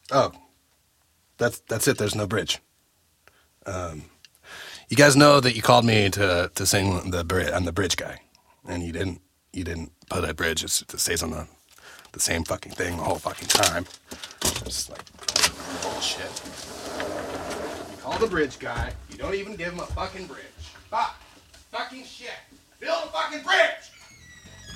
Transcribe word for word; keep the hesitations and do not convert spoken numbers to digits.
Oh, that's that's it. There's no bridge. Um, you guys know that you called me to to sing the bridge. I'm the bridge guy, and you didn't you didn't put a bridge. It's, it stays on the the same fucking thing the whole fucking time. It's like bullshit. You call the bridge guy. You don't even give him a fucking bridge. Fuck. Fucking shit. Build a fucking bridge.